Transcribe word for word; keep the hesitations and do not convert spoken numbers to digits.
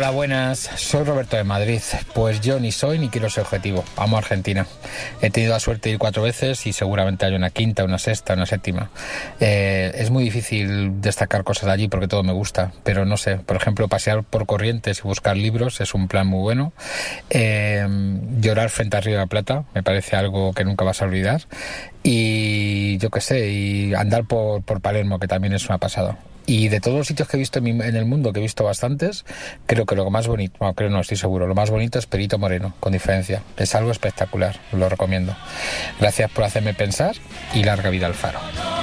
Hola, buenas. Soy Roberto de Madrid. Pues yo ni soy ni quiero ser objetivo. Amo a Argentina. He tenido la suerte de ir cuatro veces y seguramente hay una quinta, una sexta, una séptima. Eh, es muy difícil destacar cosas de allí porque todo me gusta, pero no sé. Por ejemplo, pasear por Corrientes y buscar libros es un plan muy bueno. Eh, llorar frente a Río de la Plata me parece algo que nunca vas a olvidar. Y yo qué sé, y andar por, por Palermo, que también es una pasada. Y de todos los sitios que he visto en, mi, en el mundo, que he visto bastantes, creo que lo más bonito, bueno, creo no, estoy seguro, lo más bonito es Perito Moreno, con diferencia. Es algo espectacular, lo recomiendo. Gracias por hacerme pensar y larga vida al Faro.